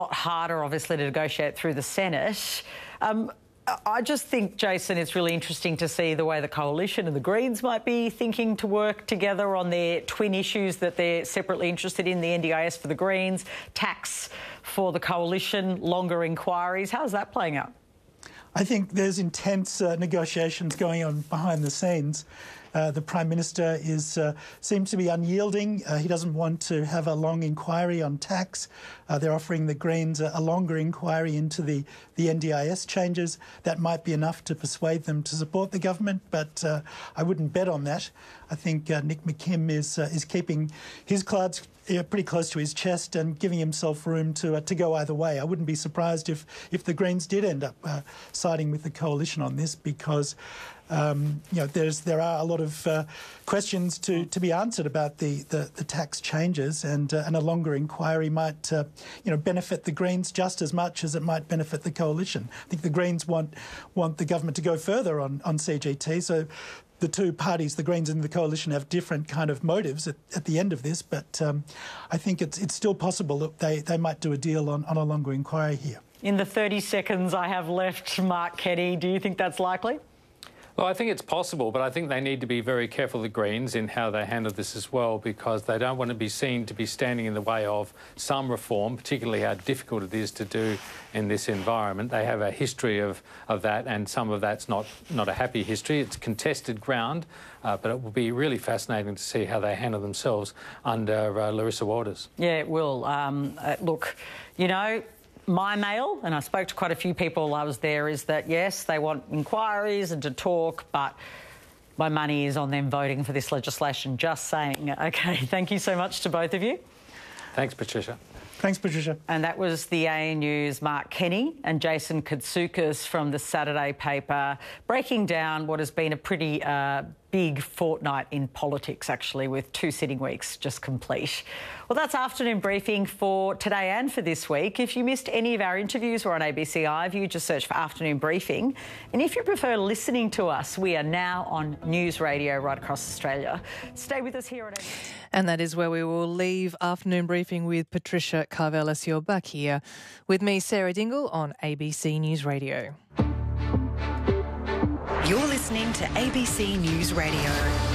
harder, obviously, to negotiate through the Senate. I just think, Jason, it's really interesting to see the way the Coalition and the Greens might be thinking to work together on their twin issues that they're separately interested in, the NDIS for the Greens, tax for the Coalition, longer inquiries. How's that playing out? I think there's intense negotiations going on behind the scenes. The Prime Minister seems to be unyielding. He doesn't want to have a long inquiry on tax. They're offering the Greens a longer inquiry into the NDIS changes. That might be enough to persuade them to support the government, but I wouldn't bet on that. I think Nick McKim is keeping his cards pretty close to his chest and giving himself room to go either way. I wouldn't be surprised if the Greens did end up siding with the Coalition on this, because there are a lot of questions to be answered about the tax changes, and a longer inquiry might benefit the Greens just as much as it might benefit the Coalition. I think the Greens want the government to go further on CGT, so the two parties, the Greens and the Coalition, have different kind of motives at the end of this, but I think it's still possible that they might do a deal on a longer inquiry here. In the 30 seconds I have left, Mark Kenny, do you think that's likely? Well, I think it's possible, but I think they need to be very careful, the Greens, in how they handle this as well, because they don't want to be seen to be standing in the way of some reform, particularly how difficult it is to do in this environment. They have a history of that, and some of that's not a happy history. It's contested ground, but it will be really fascinating to see how they handle themselves under Larissa Waters. Yeah, it will. Look, my mail, and I spoke to quite a few people while I was there, is that, yes, they want inquiries and to talk, but my money is on them voting for this legislation. Just saying. OK, thank you so much to both of you. Thanks, Patricia. Thanks, Patricia. And that was the ANU's Mark Kenny and Jason Katsoukas from the Saturday paper, breaking down what has been a pretty big fortnight in politics, actually, with 2 sitting weeks just complete. Well, that's Afternoon Briefing for today and for this week. If you missed any of our interviews, we're on ABC iView. Just search for Afternoon Briefing. And if you prefer listening to us, we are now on News Radio right across Australia. Stay with us here on ABC. And that is where we will leave Afternoon Briefing with Patricia Karvelas. You're back here with me, Sarah Dingle, on ABC News Radio. You're listening to ABC News Radio.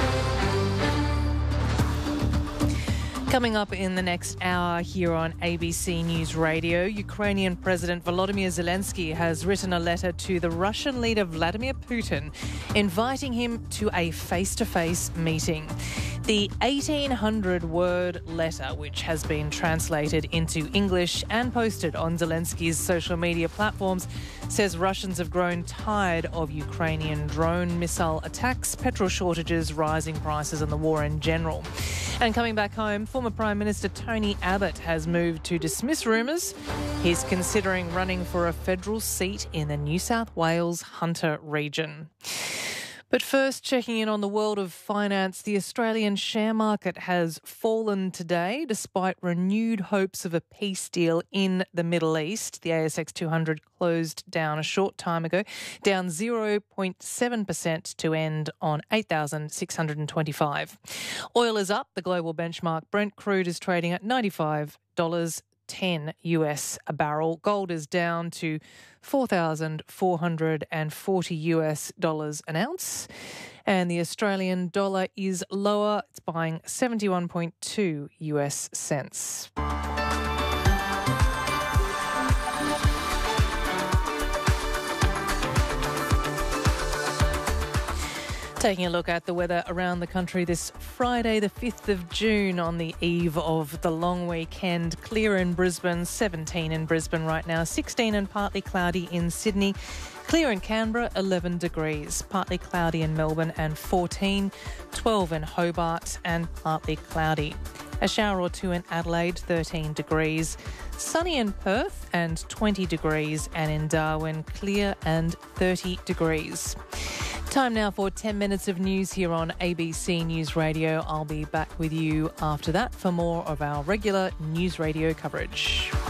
Coming up in the next hour here on ABC News Radio, Ukrainian President Volodymyr Zelensky has written a letter to the Russian leader Vladimir Putin, inviting him to a face-to-face meeting. The 1,800-word letter, which has been translated into English and posted on Zelensky's social media platforms, says Russians have grown tired of Ukrainian drone missile attacks, petrol shortages, rising prices and the war in general. And coming back home, former Prime Minister Tony Abbott has moved to dismiss rumours he's considering running for a federal seat in the New South Wales Hunter region. But first, checking in on the world of finance, the Australian share market has fallen today despite renewed hopes of a peace deal in the Middle East. The ASX 200 closed down a short time ago, down 0.7% to end on 8,625. Oil is up. The global benchmark Brent crude is trading at $95.10 US a barrel. Gold is down to $4,440 an ounce. And the Australian dollar is lower. It's buying 71.2 US cents. Taking a look at the weather around the country this Friday, the 5th of June, on the eve of the long weekend. Clear in Brisbane, 17 in Brisbane right now, 16 and partly cloudy in Sydney. Clear in Canberra, 11 degrees. Partly cloudy in Melbourne and 14, 12 in Hobart and partly cloudy. A shower or two in Adelaide, 13 degrees. Sunny in Perth and 20 degrees. And in Darwin, clear and 30 degrees. Time now for 10 minutes of news here on ABC News Radio. I'll be back with you after that for more of our regular News Radio coverage.